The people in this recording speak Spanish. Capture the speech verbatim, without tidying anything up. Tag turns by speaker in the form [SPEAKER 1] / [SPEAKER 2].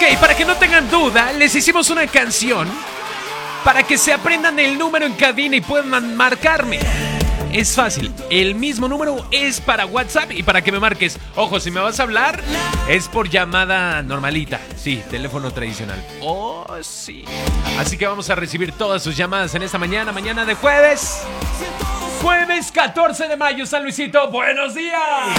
[SPEAKER 1] para que no tengan duda, les hicimos una canción para que se aprendan el número en cabina y puedan marcarme. Es fácil, el mismo número es para WhatsApp y para que me marques. Ojo, si me vas a hablar, es por llamada normalita. Sí, teléfono tradicional. Oh, sí. Así que vamos a recibir todas sus llamadas en esta mañana, mañana de jueves. Jueves catorce de mayo, San Luisito. ¡Buenos días!